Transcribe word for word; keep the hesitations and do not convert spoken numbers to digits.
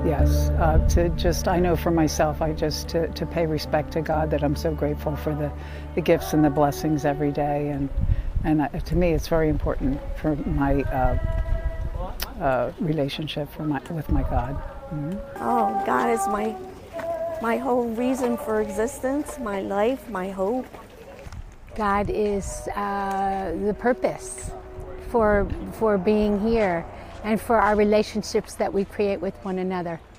Yes, uh, to just, I know for myself, I just, to, to pay respect to God, that I'm so grateful for the, the gifts and the blessings every day. And, and uh, to me, it's very important for my uh, uh, relationship for my, with my God. Mm-hmm. Oh, God is my, my whole reason for existence, my life, my hope. God is uh, the purpose for, for being here and for our relationships that we create with one another.